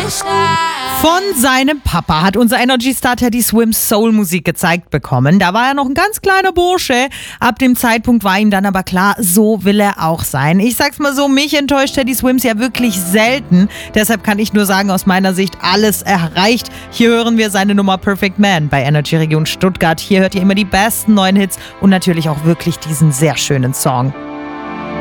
Von seinem Papa hat unser Energy-Star Teddy Swims Soul-Musik gezeigt bekommen. Da war er noch ein ganz kleiner Bursche. Ab dem Zeitpunkt war ihm dann aber klar, so will er auch sein. Ich sag's mal so, mich enttäuscht Teddy Swims ja wirklich selten. Deshalb kann ich nur sagen, aus meiner Sicht alles erreicht. Hier hören wir seine Nummer Perfect Man bei Energy Region Stuttgart. Hier hört ihr immer die besten neuen Hits und natürlich auch wirklich diesen sehr schönen Song.